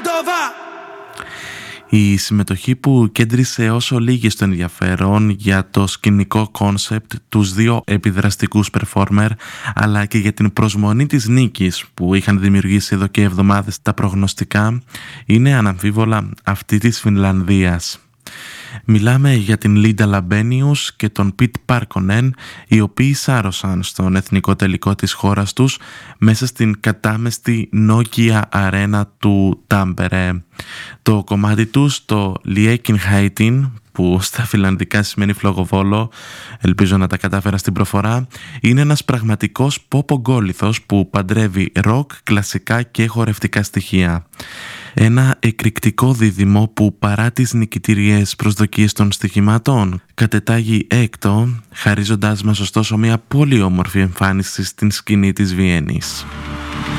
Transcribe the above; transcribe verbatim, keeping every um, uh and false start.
Η συμμετοχή που κέντρισε όσο λίγες το ενδιαφέρον για το σκηνικό κόνσεπτ, τους δύο επιδραστικούς performer, αλλά και για την προσμονή της νίκης που είχαν δημιουργήσει εδώ και εβδομάδες τα προγνωστικά, είναι αναμφίβολα αυτή της Φινλανδίας. Μιλάμε για την Λίντα Λαμπένιους και τον Πιτ Πάρκονεν, οι οποίοι σάρωσαν στον εθνικό τελικό της χώρας τους μέσα στην κατάμεστη Nokia Arena του Τάμπερε. Το κομμάτι τους, το Liekinheitin, που στα φιλανδικά σημαίνει φλογοβόλο, ελπίζω να τα κατάφερα στην προφορά, είναι ένας πραγματικός ποπογκόλιθος που παντρεύει ροκ, κλασικά και χορευτικά στοιχεία. Ένα εκρηκτικό δίδυμο που παρά τις νικητηριές προσδοκίες των στοιχημάτων κατετάγει έκτο, χαρίζοντάς μας ωστόσο μια πολύ όμορφη εμφάνιση στην σκηνή της Βιέννης.